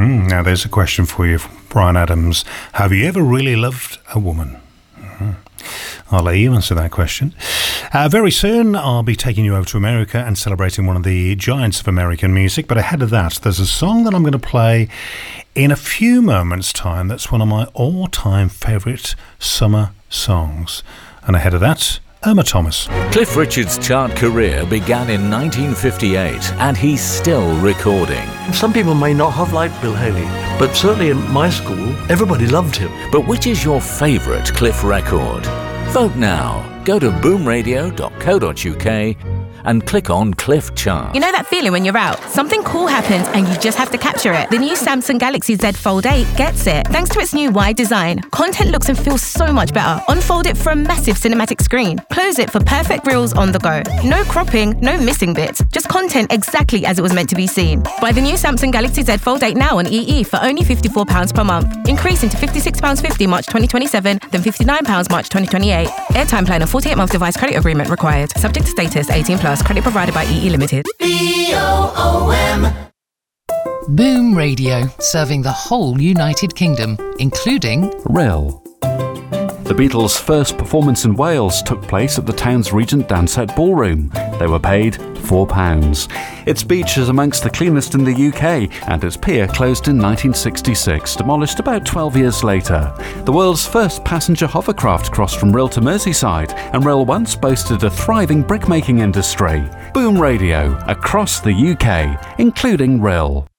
Now there's a question for you, Bryan Adams. Have you ever really loved a woman? I'll let you answer that question. Very soon, I'll be taking you over to America and celebrating one of the giants of American music. But ahead of that, there's a song that I'm going to play in a few moments' time. That's one of my all-time favourite summer songs. And ahead of that, Irma Thomas. Cliff Richard's chart career began in 1958 and he's still recording. Some people may not have liked Bill Haley, but certainly in my school, everybody loved him. But which is your favourite Cliff record? Vote now. Go to boomradio.co.uk and click on Cliff Chart. You know that feeling when you're out? Something cool happens and you just have to capture it. The new Samsung Galaxy Z Fold 8 gets it. Thanks to its new wide design, content looks and feels so much better. Unfold it for a massive cinematic screen. Close it for perfect reels on the go. No cropping, no missing bits. Just content exactly as it was meant to be seen. Buy the new Samsung Galaxy Z Fold 8 now on EE for only £54 per month. Increasing to £56.50 March 2027, then £59 March 2028. Airtime plan and 48-month device credit agreement required. Subject to status, 18+. Credit provided by EE Limited. BOOM. Boom Radio, serving the whole United Kingdom, including Rhyl. The Beatles' first performance in Wales took place at the town's Regent Dansette Ballroom. They were paid £4. Its beach is amongst the cleanest in the UK, and its pier closed in 1966, demolished about 12 years later. The world's first passenger hovercraft crossed from Rhyl to Merseyside, and Rhyl once boasted a thriving brickmaking industry. Boom Radio, across the UK, including Rhyl.